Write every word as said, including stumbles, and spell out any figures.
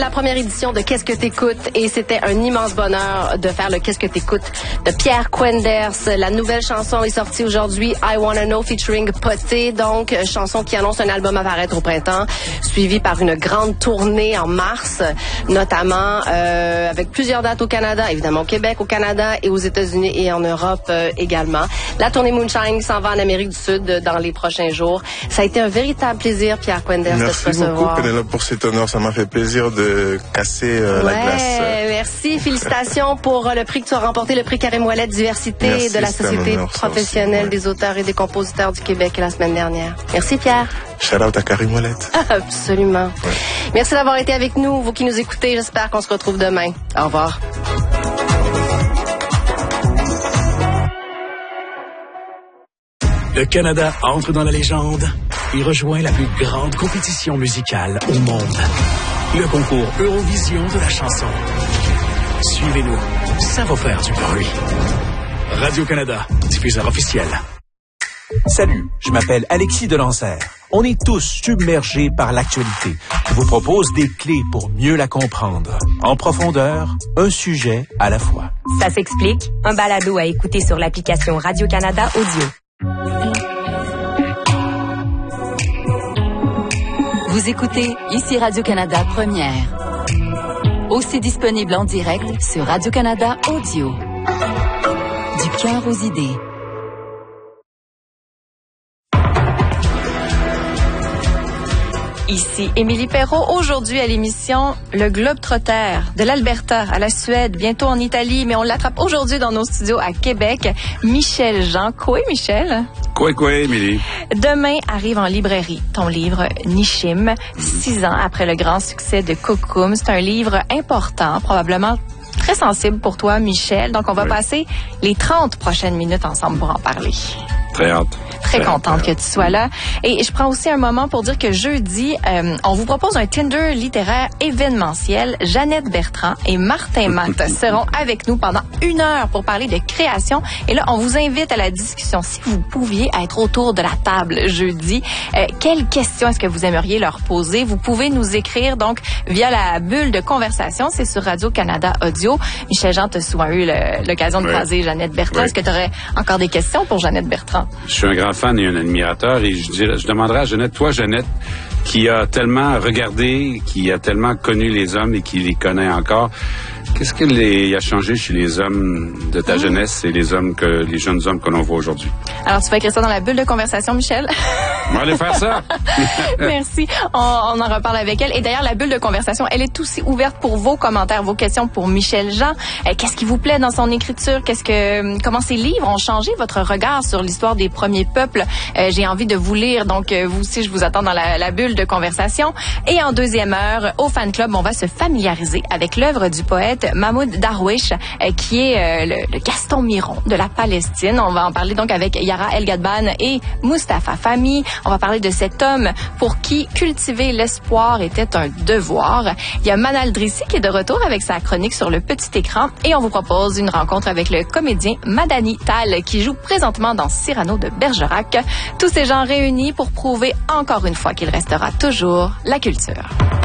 la première édition de Qu'est-ce que t'écoutes et c'était un immense bonheur de faire le Qu'est-ce que t'écoutes de Pierre Quenders. La nouvelle chanson est sortie aujourd'hui, I Wanna Know featuring Poté, donc chanson qui annonce un album à paraître au printemps, suivi par une grande tournée en mars, notamment euh, avec plusieurs dates au Canada, évidemment au Québec, au Canada et aux États-Unis et en Europe euh, également. La tournée Moonshine s'en va en Amérique du Sud dans les prochains jours. Ça a été un véritable plaisir, Pierre Quenders, de te recevoir. Merci beaucoup, Pénélope, pour cet honneur. Ça m'a fait plaisir de casser euh, ouais, la glace. Merci. Félicitations pour le prix que tu as remporté, le prix Karim Ouellet Diversité merci, de la Société professionnelle aussi, ouais. des auteurs et des compositeurs du Québec la semaine dernière. Merci, Pierre. Shout out à Karim Ouellet. Absolument. Ouais. Merci d'avoir été avec nous, vous qui nous écoutez. J'espère qu'on se retrouve demain. Au revoir. Le Canada entre dans la légende et rejoint la plus grande compétition musicale au monde. Le concours Eurovision de la chanson. Suivez-nous, ça va faire du bruit. Radio-Canada, diffuseur officiel. Salut, je m'appelle Alexis Delancer. On est tous submergés par l'actualité. Je vous propose des clés pour mieux la comprendre. En profondeur, un sujet à la fois. Ça s'explique, un balado à écouter sur l'application Radio-Canada Audio. Vous écoutez ici Radio-Canada Première. Aussi disponible en direct sur Radio-Canada Audio. Du cœur aux idées. Ici Émilie Perrault, aujourd'hui à l'émission Le Globe-Trotter de l'Alberta à la Suède, bientôt en Italie, mais on l'attrape aujourd'hui dans nos studios à Québec. Michel Jean. Quoi, Michel? Quoi, quoi, Émilie? Demain arrive en librairie ton livre Nishim, six ans après le grand succès de Kokum. C'est un livre important, probablement très sensible pour toi, Michel. Donc, on va oui. passer les trente prochaines minutes ensemble pour en parler. Très hâte. Très, très contente hâte. que tu sois là. Et je prends aussi un moment pour dire que jeudi, euh, on vous propose un Tinder littéraire événementiel. Jeannette Bertrand et Martin Matt seront avec nous pendant une heure pour parler de création. Et là, on vous invite à la discussion. Si vous pouviez être autour de la table jeudi, euh, quelles questions est-ce que vous aimeriez leur poser? Vous pouvez nous écrire donc via la bulle de conversation. C'est sur Radio-Canada Audio. Michel Jean, tu as souvent eu le, l'occasion de oui. croiser Jeannette Bertrand. Oui. Est-ce que tu aurais encore des questions pour Jeannette Bertrand? Je suis un grand fan et un admirateur et je, dirais, je demanderais à Jeannette, toi Jeannette, qui a tellement regardé, qui a tellement connu les hommes et qui les connaît encore, qu'est-ce qu'il a changé chez les hommes de ta mmh. jeunesse et les hommes que les jeunes hommes que l'on voit aujourd'hui? Alors, tu vas écrire ça dans la bulle de conversation, Michel? On va aller faire ça. Merci. On, on en reparle avec elle. Et d'ailleurs, la bulle de conversation, elle est aussi ouverte pour vos commentaires, vos questions pour Michel Jean. Euh, qu'est-ce qui vous plaît dans son écriture? Qu'est-ce que, comment ces livres ont changé votre regard sur l'histoire des premiers peuples? Euh, j'ai envie de vous lire. Donc, euh, vous aussi, je vous attends dans la, la bulle de conversation. Et en deuxième heure, au Fan Club, on va se familiariser avec l'œuvre du poète Mahmoud Darwish, euh, qui est euh, le, le Gaston Miron de la Palestine. On va en parler donc avec Yara El Gadban et Mustapha Fahmy. On va parler de cet homme pour qui cultiver l'espoir était un devoir. Il y a Manal Drissi qui est de retour avec sa chronique sur le petit écran et on vous propose une rencontre avec le comédien Madani Tal qui joue présentement dans Cyrano de Bergerac. Tous ces gens réunis pour prouver encore une fois qu'il restera toujours la culture.